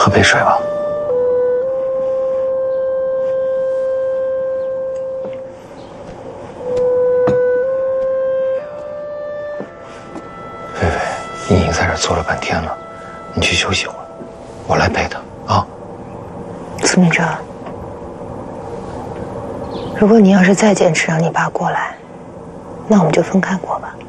喝杯水吧。菲菲，你已经在这坐了半天了，你去休息会儿，我来陪她啊。 苏明哲，如果你要是再坚持让你爸过来，那我们就分开过吧。